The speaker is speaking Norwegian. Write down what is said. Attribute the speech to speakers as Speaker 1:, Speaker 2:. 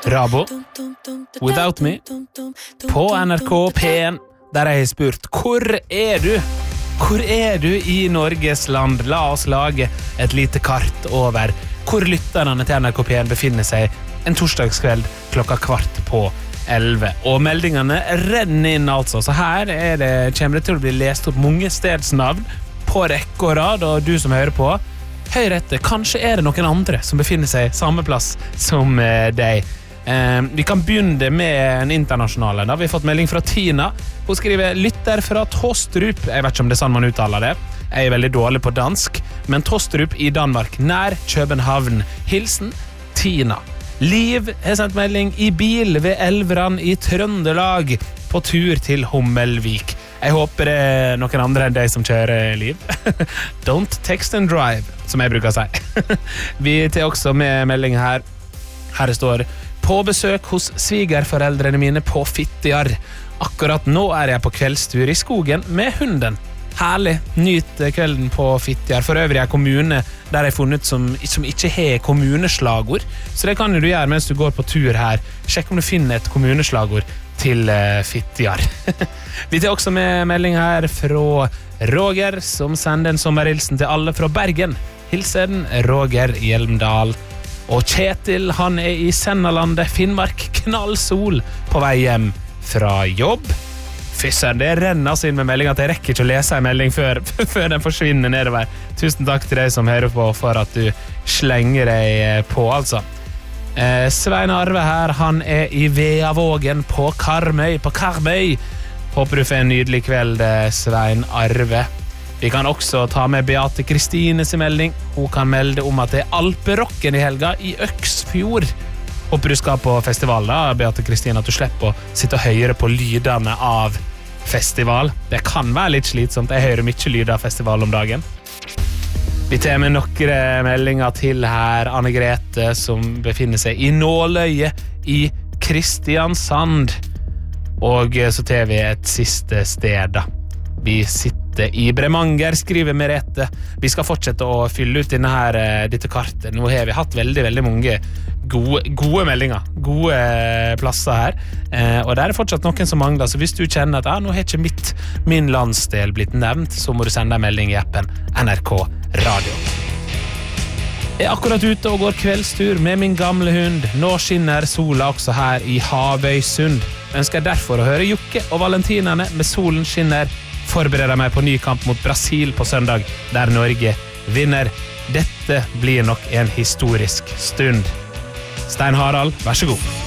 Speaker 1: Rabo, Without Me, på NRK P1, der jeg har spurt, hvor er du? Hvor er du i Norges land? La oss lage et lite kart over hvor lytterne til NRK P1 befinner seg en torsdagskveld 11:15. Og meldingene renner inn altså, så her kommer det til å bli lest opp mange stedsnavn på rekke og rad, og du som hører på, hør etter, kanskje er det noen andre som befinner seg samme plass som deg. Vi kan begynne med en internasjonal. Da har vi fått melding fra Tina. Hun skriver, lytter fra Tostrup. Jeg vet ikke om det er sånn man uttaler det. Jeg er veldig dårlig på dansk, men Tostrup i Danmark, nær København. Hilsen, Tina. Liv har sendt melding i bil ved Elveran i Trøndelag på tur til Hommelvik. Jeg håper det er noen andre enn deg som kjører, Liv. Don't text and drive, som jeg bruker å si. Vi tar også med melding her. Her det står, på besøk hos svigerforeldrene mine på Fitjar. Akkurat nå er jeg på kveldstur i skogen med hunden. Herlig, nyt kvelden på Fitjar. For øvrig er kommune der jeg har funnet som ikke har kommuneslagord. Så det kan du gjøre mens du går på tur her. Sjekk om du finner et kommuneslagord til Fitjar. Vi tar også med melding her fra Roger, som sender en sommerhilsen til alle fra Bergen. Hilsen Roger Hjelmdal. Og Kjetil, han er i Sennalandet, Finnmark, knallsol på vei hjem fra jobb. Fyssen, det renner inn med melding at jeg rekker ikke å lese en melding før den forsvinner nedover. Tusen takk til deg som hører på for at du slenger deg på, altså. Svein Arve her, han er i Veavågen på Karmøy. Håper du får en nydelig kveld, Svein Arve. Vi kan også ta med Beate Kristines melding. Hun kan melde om at det er Alperocken i helga i Øksfjord. Håper du skal på festival da, Beate Kristine, at du slipper å sitte og høre på lydene av festival. Det kan være litt slitsomt. Jeg hører mye lyd av festival om dagen. Vi tar med noen meldinger til her. Anne Grete, som befinner seg i Nåløye i Kristiansand. Og så tar vi et siste sted da. Vi sitter i Bremanger, skriver Merete. Vi skal fortsette å fylle ut dette kartet. Nå har vi hatt veldig, veldig mange gode meldinger, gode plasser her. Og det er fortsatt noen som mangler, så hvis du kjenner at nå har ikke min landsdel blitt nevnt, så må du sende en melding i appen NRK Radio. Jeg er akkurat ute og går kveldstur med min gamle hund. Nå skinner sola også her i Havøysund. Ønsker derfor å høre Jokke og Valentinerne med Solen skinner. Forbereder meg på ny kamp mot Brasil på søndag, der Norge vinner. Dette blir nok en historisk stund. Stein Harald, vær så god.